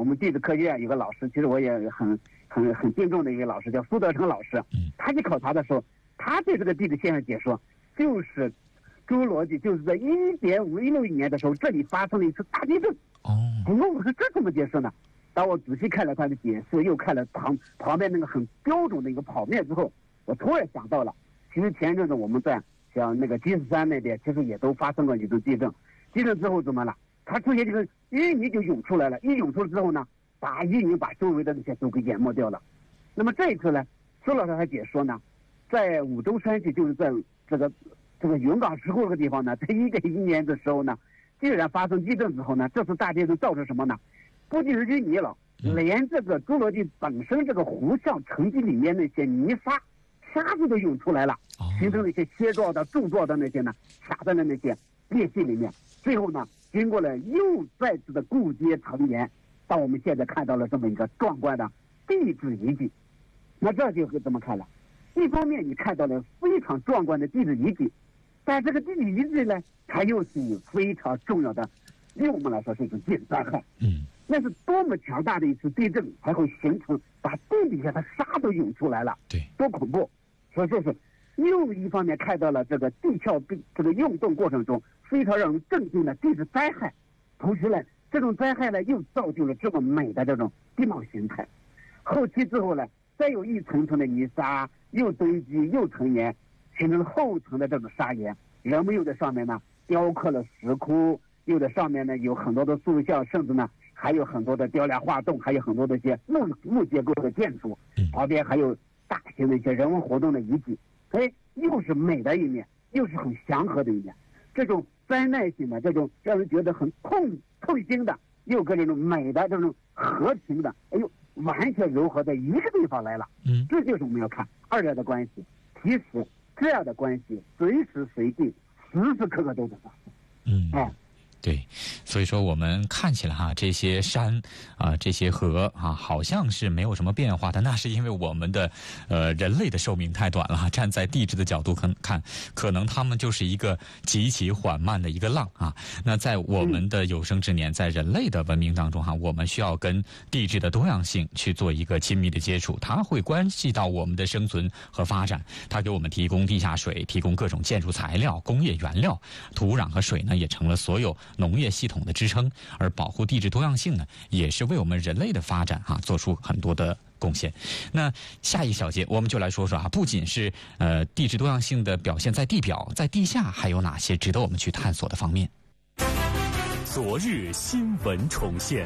们地质科学院有个老师，其实我也很敬重的一个老师，叫苏德成老师。他去考察的时候，他对这个地质现象解说，就是侏罗纪就是在1.516亿年的时候，这里发生了一次大地震。我说这怎么解释呢？当我仔细看了他的解释，又看了旁边那个很标准的一个跑面之后，我突然想到了，其实前一阵子我们在像那个吉斯山那边，其实也都发生过一次地震。地震之后怎么了？它出现这个淤泥就涌出来了，一涌出来之后呢，把淤泥把周围的那些都给淹没掉了。那么这一次呢，苏老师还解说呢，在五洲山系，就是在这个云冈石窟这个地方呢，在1.1年的时候呢，既然发生地震之后呢，这次大地震造成什么呢？不仅是淤泥了，连这个侏罗纪本身这个湖相沉积里面那些泥沙子都涌出来了，形成了一些切状的柱状的那些呢，卡在了那些裂隙里面。最后呢，经过了又再次的固结成岩，到我们现在看到了这么一个壮观的地质遗迹。那这就怎么看了？一方面你看到了非常壮观的地质遗迹，但这个地质遗迹呢，它又是非常重要的，对我们来说是一种地质灾害。那是多么强大的一次地震，才会形成把地底下的沙都涌出来了， 对， 多恐怖！所以说是又一方面看到了这个地壳这个运动过程中非常让人震惊的地质灾害，同时呢，这种灾害呢又造就了这么美的这种地貌形态。后期之后呢，再有一层层的泥沙又堆积又成岩，形成了后层的这种砂岩。人们又在上面呢雕刻了石窟，又在上面呢有很多的塑像，甚至呢还有很多的雕梁画栋，还有很多的一些木结构的建筑，旁边还有大型的一些人文活动的遗迹。又是美的一面，又是很祥和的一面。这种灾难性的，这种让人觉得很痛心的，又跟这种美的这种和平的，完全糅合在一个地方来了。这就是我们要看二者的关系。其实这样的关系随时随地时时刻刻都在发生。 对，所以说我们看起来这些山这些河好像是没有什么变化的，那是因为我们的人类的寿命太短了。站在地质的角度看，可能他们就是一个极其缓慢的一个浪那在我们的有生之年，在人类的文明当中我们需要跟地质的多样性去做一个亲密的接触，它会关系到我们的生存和发展。它给我们提供地下水，提供各种建筑材料、工业原料，土壤和水呢也成了所有农业系统的支撑，而保护地质多样性呢，也是为我们人类的发展做出很多的贡献。那下一小节我们就来说说不仅是地质多样性的表现在地表，在地下还有哪些值得我们去探索的方面。 昨日新闻重现，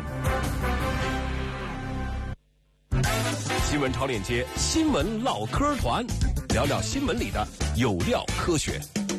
新闻超链接，新闻唠嗑团，聊聊新闻里的有料科学。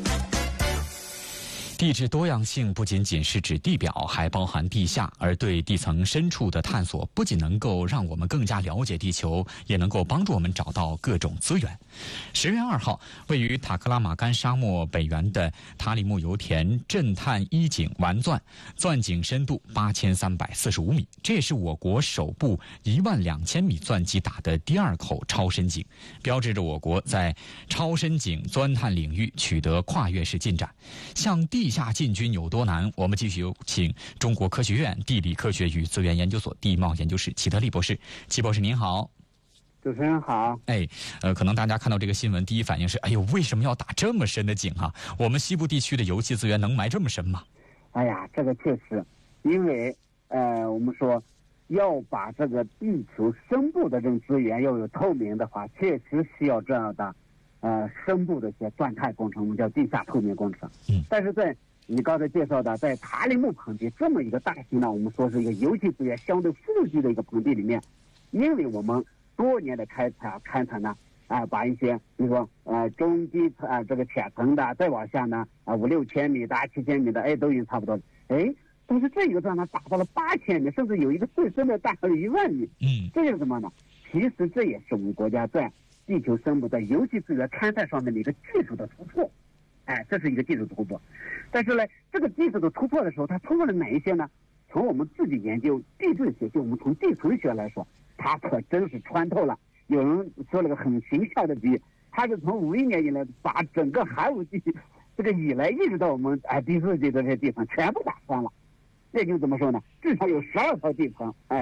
地质多样性不仅仅是指地表，还包含地下，而对地层深处的探索不仅能够让我们更加了解地球，也能够帮助我们找到各种资源。10月2号，位于塔克拉玛干沙漠北缘的塔里木油田震探一井完钻，钻井深度8345米，这也是我国首部12000米钻机打的第2口超深井，标志着我国在超深井钻探领域取得跨越式进展。向地下进军有多难？我们继续有请中国科学院地理科学与资源研究所地貌研究室齐德利博士。齐博士您好。 主持人好。 可能大家看到这个新闻，第一反应是，为什么要打这么深的井我们西部地区的油气资源能埋这么深吗？ 这个确实，因为我们说要把这个地球深部的这种资源要有透明的话，确实需要这样的深部的一些钻探工程，我们叫地下透明工程。但是在你刚才介绍的，在塔里木盆地这么一个大型的，我们说是一个油气资源相对富集的一个盆地里面，因为我们多年的勘探呢，把一些比如说中低层这个浅层的，再往下呢5、6千米的、7千米的，都已经差不多了。但是这一个钻呢达到了8000米，甚至有一个最深的达到了1万米。这是什么呢？其实这也是我们国家在地球深部在油气资源勘探上面的一个技术的突破。这是一个技术突破。但是呢，这个技术的突破的时候，它突破了哪一些呢？从我们自己研究地质学，就我们从地层学来说，它可真是穿透了。有人说了个很形象的比喻，它是从51年以来把整个寒武纪这个以来一直到我们第4纪的这些地层全部打穿了。这就怎么说呢？至少有12套地层，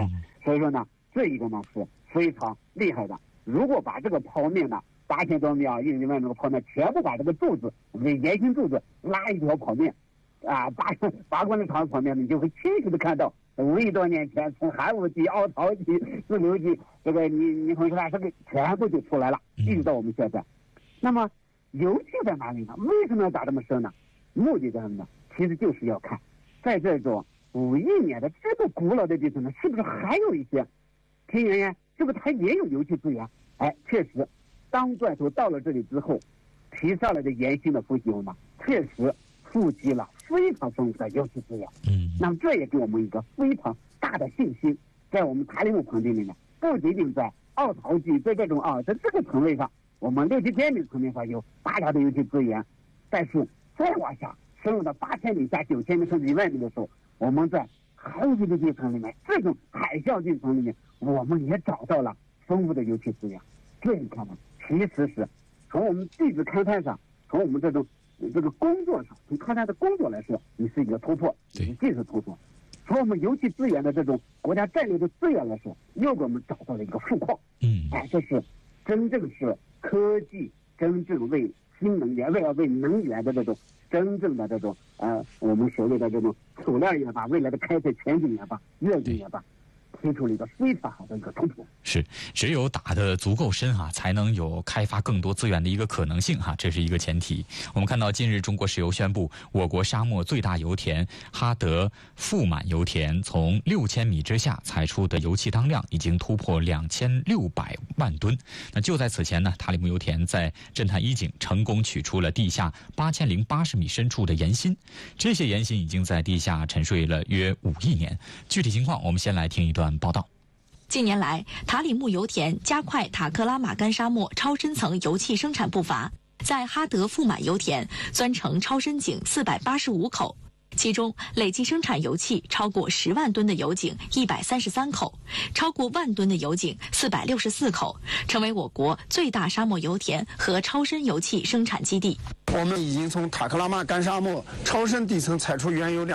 所以说呢，这一个呢是非常厉害的。如果把这个泡面呢8000多米啊，1里外那个泡面全部把这个柱子，圆形柱子拉一条泡面，啊，8公里长的泡面，你就会清晰的看到5亿多年前从寒武纪、奥陶纪、自流纪，这个你会看这个全部就出来了，一直到我们现在。那么油气在哪里呢？为什么要打这么深呢？目的在什么呢？其实就是要看，在这种5亿年的这个古老的地层呢，是不是还有一些平原呀？是不是它也有油气资源？哎，确实，当钻头到了这里之后，提上来的盐性的富集呢，确实富集了非常丰富的油气资源。那么这也给我们一个非常大的信心，在我们塔里木盆地里面，不仅仅在奥陶纪，在这种在这个层位上，我们6级天米层面上有大量的油气资源，但是再往下深入到8000米下、9000米甚至1万米的时候，我们在海底的地层里面，这种海啸地层里面，我们也找到了丰富的油气资源。这你看呢，其实是从我们地质勘探上，从我们这个工作上，从勘探的工作来说，你是一个突破，你是技术突破。从我们油气资源的这种国家战略的资源来说，又给我们找到了一个富矿。这是真正是科技，真正为新能源、为能源的这种真正的这种我们所谓的这种储量也罢，未来的开采前景也罢，热景也罢，推出了一个非常好的一个突破。 是，只有打得足够深才能有开发更多资源的一个可能性这是一个前提。我们看到近日中国石油宣布，我国沙漠最大油田哈德富满油田从6000米之下采出的油气当量已经突破2600万吨。那就在此前呢，塔里木油田在震探一井成功取出了地下8080米深处的盐芯，这些盐芯已经在地下沉睡了约5亿年。具体情况我们先来听一段报道。 近年来，塔里木油田加快塔克拉玛干沙漠超深层油气生产步伐，在哈德富满油田钻成超深井485口，其中累计生产油气超过10万吨的油井133口，超过万吨的油井464口，成为我国最大沙漠油田和超深油气生产基地。 我们已经从塔克拉玛干沙漠超深地层采出原油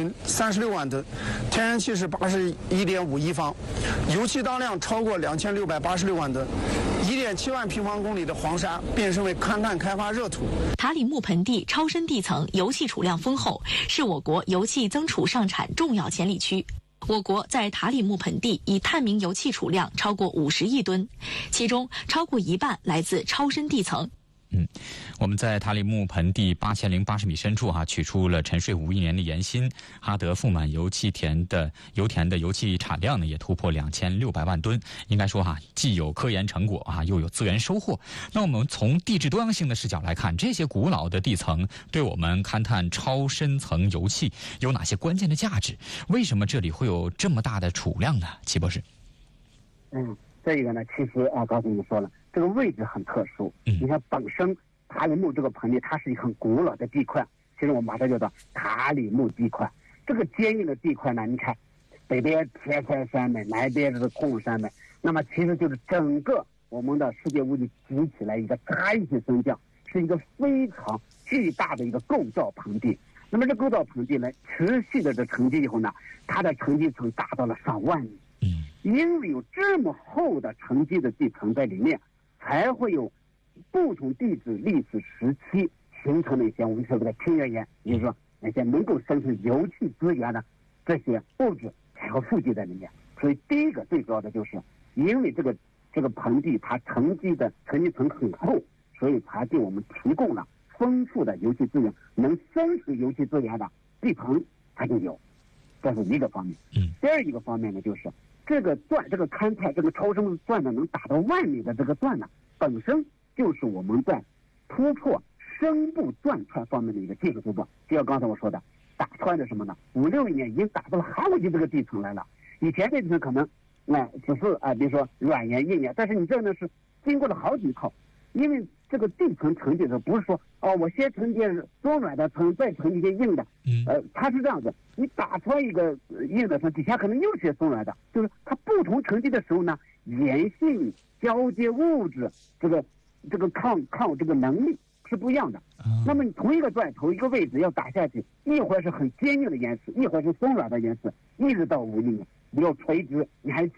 2036万吨，天然气是81.5亿方，油气当量超过2686万吨，1.7万平方公里的黄沙变身为勘探开发热土。 塔里木盆地超深地层油气储量丰厚，是我国油气增储上产重要潜力区。我国在塔里木盆地已探明油气储量超过50亿吨，其中超过一半来自超深地层。 我们在塔里木盆地8080米深处取出了沉睡5亿年的盐芯。哈德富满油田的油气产量呢也突破2600万吨。应该说既有科研成果又有资源收获。那我们从地质多样性的视角来看，这些古老的地层对我们勘探超深层油气有哪些关键的价值？为什么这里会有这么大的储量呢？齐博士。 这个呢，其实刚才你说了，这个位置很特殊。你看，本身塔里木这个盆地，它是一个很古老的地块。其实我们把它叫做塔里木地块。这个坚硬的地块呢，你看，北边铁块山脉，南边是控山脉，那么其实就是整个我们的世界屋顶集起来一个差异性升降，是一个非常巨大的一个构造盆地。那么这构造盆地呢，持续的这沉积以后呢，它的沉积层达到了上万米。因为有这么厚的沉积的地层在里面，才会有不同地质历史时期形成的一些我们说的平原岩，也就是说那些能够生成油气资源的这些物质才会富集在里面。所以第一个最主要的就是，因为这个盆地它沉积层很厚，所以它给我们提供了丰富的油气资源，能生成油气资源的地层它就有，这是一个方面。第二一个方面呢，就是这个勘探这个超深钻呢，能达到万米的这个钻呢，本身就是我们在突破深部钻穿方面的一个技术突破。就像刚才我说的，打穿的什么呢？5、6亿年已经打到了寒武纪这个地层来了。以前这地层可能只是比如说软岩硬岩，但是你这呢是经过了好几套，因为这个地层沉积的不是说我先沉积松软的层，再沉积些硬的，它是这样子，你打穿一个硬的层，底下可能又是些松软的，就是它不同沉积的时候呢，岩性交接物质这个抗这个能力是不一样的。那么你同一个钻头一个位置要打下去，一会儿是很坚硬的岩石，一会儿是松软的岩石，一直到5亿年，你要垂直，你还